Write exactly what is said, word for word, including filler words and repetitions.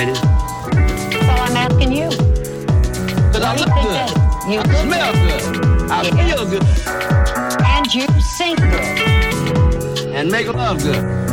ladies? Well, I'm asking you. Because I look good. You I smell good. I yes. feel good. And you sing good. And make love good.